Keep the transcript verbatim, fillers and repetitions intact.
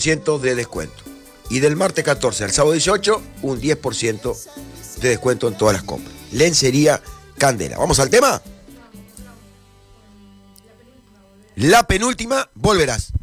ciento de descuento. Y del martes catorce al sábado dieciocho, un diez por ciento de descuento en todas las compras. Lencería Candela. ¿Vamos al tema? La penúltima, volverás.